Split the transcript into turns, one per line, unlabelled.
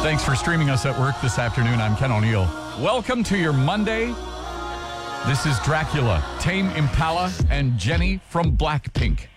Thanks for streaming us at work this afternoon. I'm Ken O'Neill. Welcome to your Monday. This is Dracula, Tame Impala, and Jenny from Blackpink.